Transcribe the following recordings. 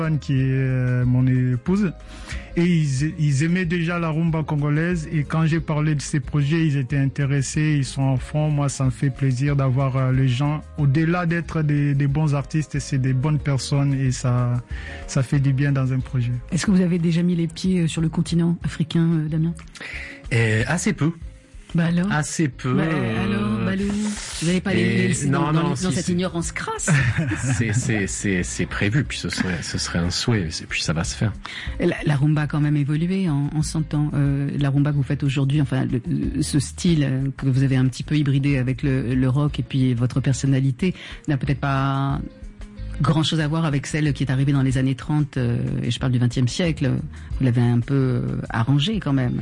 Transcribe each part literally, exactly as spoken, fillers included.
qui est euh, mon épouse, et ils, ils aimaient déjà la rumba congolaise, et quand j'ai parlé de ces projets, ils étaient intéressés, ils sont en fond. Moi, ça me fait plaisir d'avoir euh, les gens, au-delà d'être des, des bons artistes, c'est des bonnes personnes, et ça, ça fait du bien dans un projet. Est-ce que vous avez déjà mis les pieds sur le continent africain, euh, Damien? Et assez peu. Bah alors Assez peu. Bah alors, Balou, vous n'avez pas les laisser dans, non, dans, si dans cette ignorance crasse. C'est, c'est, c'est, c'est prévu, puis ce serait, ce serait un souhait, et puis ça va se faire. La, la rumba a quand même évolué en, en cent ans. Euh, la rumba que vous faites aujourd'hui, enfin, le, ce style que vous avez un petit peu hybridé avec le, le rock et puis votre personnalité, n'a peut-être pas grand chose à voir avec celle qui est arrivée dans les années trente, euh, et je parle du vingtième siècle. Vous l'avez un peu arrangé quand même.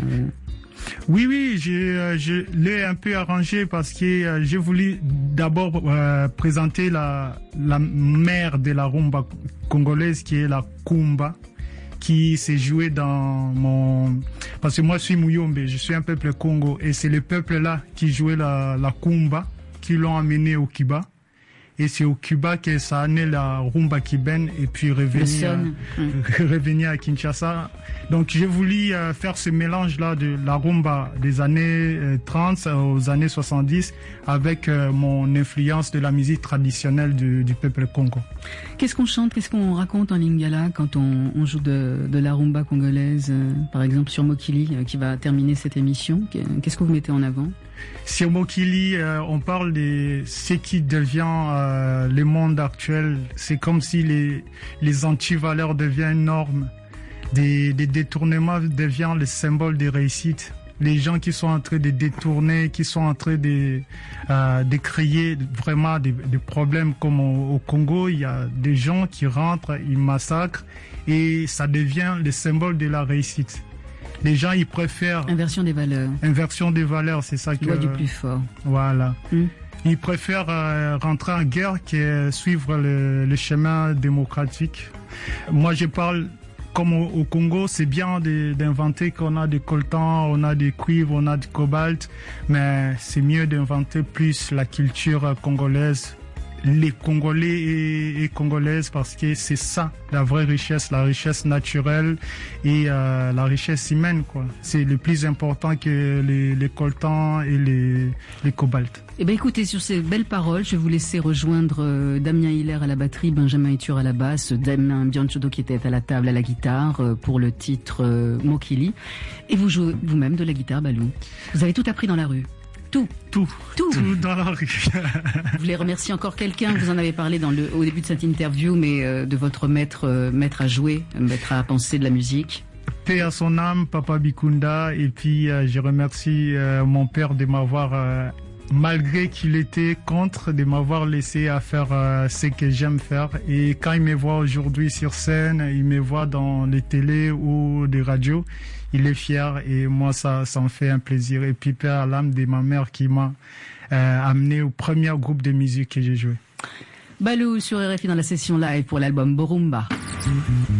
Oui, oui, j'ai, je l'ai un peu arrangé parce que euh, j'ai voulu d'abord euh, présenter la, la mère de la rumba congolaise, qui est la kumba, qui s'est jouée dans mon... Parce que moi, je suis Muyombe, je suis un peuple Congo, et c'est le peuple-là qui jouait la, la kumba, qui l'ont amené au Cuba. Et c'est au Cuba que ça a né la rumba cubaine, et puis revenir, euh, revenir à Kinshasa. Donc j'ai voulu euh, faire ce mélange-là de la rumba des années euh, trente aux années soixante-dix avec euh, mon influence de la musique traditionnelle du, du peuple Congo. Qu'est-ce qu'on chante, qu'est-ce qu'on raconte en lingala quand on, on joue de, de la rumba congolaise, euh, par exemple sur Mokili, euh, qui va terminer cette émission? Qu'est-ce que vous mettez en avant? Sur Mokili, euh, on parle de ce qui devient euh, le monde actuel. C'est comme si les, les antivaleurs deviennent une norme. Des, des détournements deviennent le symbole de réussite. Les gens qui sont en train de détourner, qui sont en train de, euh, de créer vraiment des, des problèmes comme au, au Congo, il y a des gens qui rentrent, ils massacrent, et ça devient le symbole de la réussite. Les gens, ils préfèrent... Inversion des valeurs. Inversion des valeurs, c'est ça que... Loi du plus fort. Voilà. Mmh. Ils préfèrent euh, rentrer en guerre que suivre le, le chemin démocratique. Moi, je parle... Comme au, au Congo, c'est bien de, d'inventer qu'on a des coltans, on a des cuivres, on a du cobalt, mais c'est mieux d'inventer plus la culture congolaise, les Congolais et, et Congolaises, parce que c'est ça la vraie richesse, la richesse naturelle et euh, la richesse humaine, quoi. C'est le plus important que les, les coltans et les, les cobaltes. Eh ben écoutez, sur ces belles paroles, je vais vous laisser rejoindre euh, Damien Hiller à la batterie, Benjamin Itur à la basse, Damien Bianchodo qui était à la table à la guitare euh, pour le titre euh, Mokili, et vous jouez vous-même de la guitare, Balou. Vous avez tout appris dans la rue. Tout. Tout. Tout. Tout dans la rue. Vous voulez remercier encore quelqu'un? Vous en avez parlé dans le, au début de cette interview, mais euh, de votre maître, euh, maître à jouer, maître à penser de la musique. Paix à son âme, Papa Bikunda. Et puis, euh, je remercie euh, mon père de m'avoir, euh, malgré qu'il était contre, de m'avoir laissé à faire euh, ce que j'aime faire. Et quand il me voit aujourd'hui sur scène, il me voit dans les télés ou des radios, il est fier, et moi ça, ça me fait un plaisir. Et puis paix à l'âme de ma mère qui m'a euh, amené au premier groupe de musique que j'ai joué. Balou sur R F I dans la session live pour l'album Borumba.